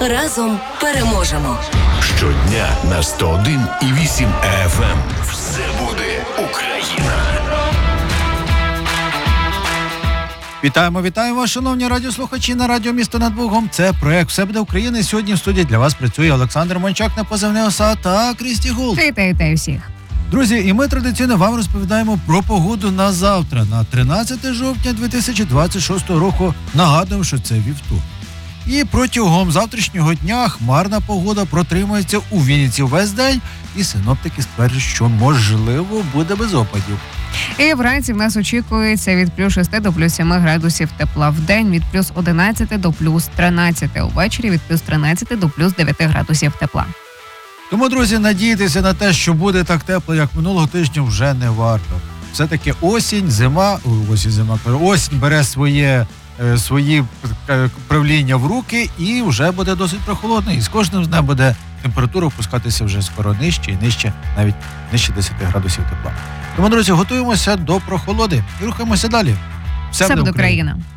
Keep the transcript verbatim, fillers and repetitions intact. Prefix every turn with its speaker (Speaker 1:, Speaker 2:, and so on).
Speaker 1: Разом переможемо.
Speaker 2: Щодня на сто один і вісім еф ем. Все буде Україна.
Speaker 3: Вітаємо, вітаємо, шановні радіослухачі на радіо «Місто над Богом». Це проект «Все буде Україна». І сьогодні в студії для вас працює Олександр Мончак на позивний ОСА та Крісті Гулд.
Speaker 4: Вітаю, вітаю всіх.
Speaker 3: Друзі, і ми традиційно вам розповідаємо про погоду на завтра, на тринадцяте жовтня дві тисячі двадцять шостого року. Нагадуємо, що це вівторок. І протягом завтрашнього дня хмарна погода протримується у Вінниці весь день, і синоптики стверджують, що можливо буде без опадів.
Speaker 4: І вранці в нас очікується від плюс шести до плюс семи градусів тепла в день, від плюс одинадцяти до плюс тринадцяти, увечері від плюс тринадцяти до плюс дев'яти градусів тепла.
Speaker 3: Тому, друзі, надіятися на те, що буде так тепло, як минулого тижня, вже не варто. Все-таки осінь, зима, осінь, зима, осінь бере своє, е, свої е, правління в руки і вже буде досить прохолодно. І з кожним днем буде температура опускатися вже скоро нижче і нижче, навіть нижче десяти градусів тепла. Тому, друзі, готуємося до прохолоди і рухаємося далі.
Speaker 4: Все буде Україна.